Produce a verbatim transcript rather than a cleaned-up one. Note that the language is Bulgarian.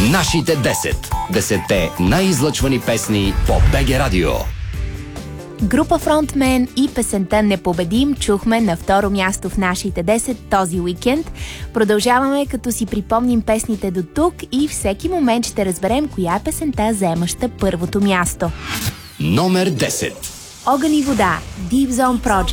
Нашите десет. Десетте най-излъчвани песни по БГ Радио. Група Фронтмен и песента "Непобедим" чухме на второ място в нашите десет този уикенд. Продължаваме, като си припомним песните до тук и всеки момент ще разберем коя е песента, заемаща първото място. Номер десет. Огън и вода, Deep Zone Project.